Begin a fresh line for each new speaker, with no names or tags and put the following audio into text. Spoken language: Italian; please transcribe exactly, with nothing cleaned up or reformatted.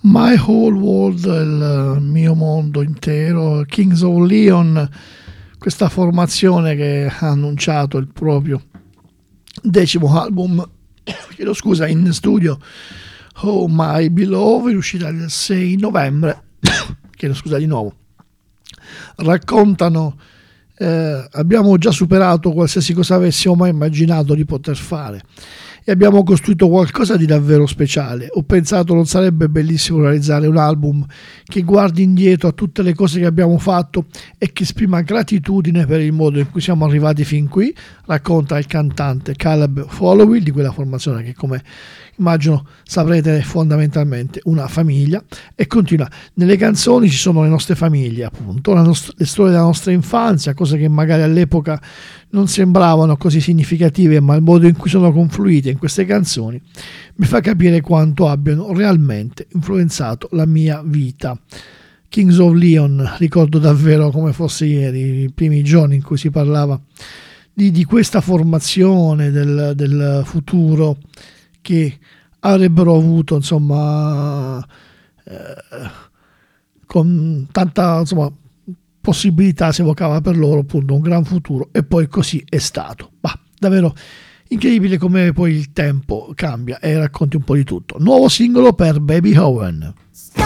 My Whole World, il mio mondo intero, Kings of Leon, questa formazione che ha annunciato il proprio decimo album, chiedo scusa, in studio, Oh My Beloved, uscita il sei novembre, chiedo scusa di nuovo, raccontano eh, abbiamo già superato qualsiasi cosa avessimo mai immaginato di poter fare e abbiamo costruito qualcosa di davvero speciale. Ho pensato non sarebbe bellissimo realizzare un album che guardi indietro a tutte le cose che abbiamo fatto e che esprima gratitudine per il modo in cui siamo arrivati fin qui, racconta il cantante Caleb Followill di quella formazione che, come immagino saprete, è fondamentalmente una famiglia, e continua: nelle canzoni ci sono le nostre famiglie, appunto, la nostra, le storie della nostra infanzia, cose che magari all'epoca non sembravano così significative, ma il modo in cui sono confluite in queste canzoni mi fa capire quanto abbiano realmente influenzato la mia vita. Kings of Leon, ricordo davvero come fosse ieri, i primi giorni in cui si parlava di, di questa formazione del, del futuro che avrebbero avuto, insomma, eh, con tanta, insomma, possibilità si evocava per loro, appunto, un gran futuro, e poi così è stato. Bah, davvero incredibile come poi il tempo cambia e racconti un po' di tutto. Nuovo singolo per Baby Owen.